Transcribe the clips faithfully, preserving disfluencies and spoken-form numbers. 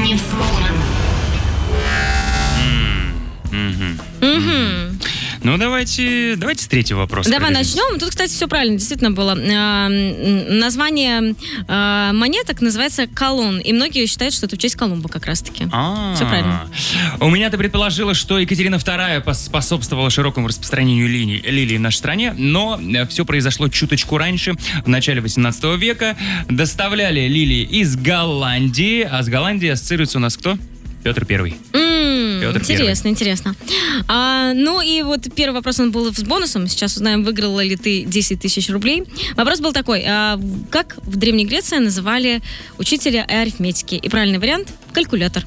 не взломан. Угу. Ну, давайте, давайте с третьего вопроса. Давай пройдемся. начнем. Тут, кстати, все правильно, действительно было. Э, название э, монеток называется колон, и многие считают, что это в честь Колумба как раз-таки. А-а-а. Все правильно. У меня-то предположилось, что Екатерина вторая способствовала широкому распространению лилий, лилий в нашей стране, но все произошло чуточку раньше, в начале восемнадцатого века. Доставляли лилии из Голландии, а с Голландии ассоциируется у нас кто? Петр Первый. М-м, Петр интересно, Первый. интересно. А, ну и вот первый вопрос, он был с бонусом. Сейчас узнаем, выиграла ли ты десять тысяч рублей. Вопрос был такой. А, как в Древней Греции называли учителя арифметики? И правильный вариант – калькулятор.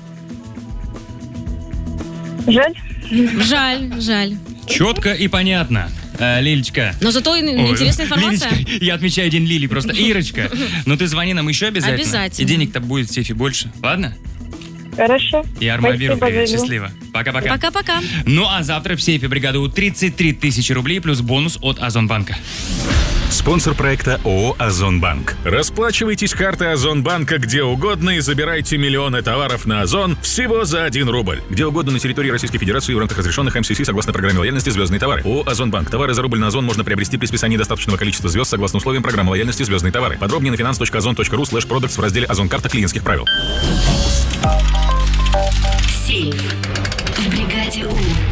Жаль. Жаль, жаль. Четко и понятно. А, Лилечка. Но зато и- Ой, интересная информация. Лилечка, я отмечаю день Лили просто. Ирочка, ну ты звони нам еще обязательно. Обязательно. И денег-то будет в сейфе больше. Ладно? Хорошо. И Армавиру Спасибо, привет. Женя. Счастливо. Пока-пока. Пока-пока. Ну а завтра в сейфе бригады У тридцать три тысячи рублей плюс бонус от Озонбанка. Спонсор проекта ООО «Озонбанк». Расплачивайтесь картой Озонбанка где угодно и забирайте миллионы товаров на Озон всего за один рубль. Где угодно на территории Российской Федерации в рамках разрешенных эм си си согласно программе лояльности «Звездные товары». ООО «Озонбанк». Товары за рубль на Озон можно приобрести при списании достаточного количества звезд согласно условиям программы лояльности «Звездные товары». Подробнее на finance точка озон точка ру слэш продактс в разделе «Озон карта клиентских правил». Сейф в бригаде У.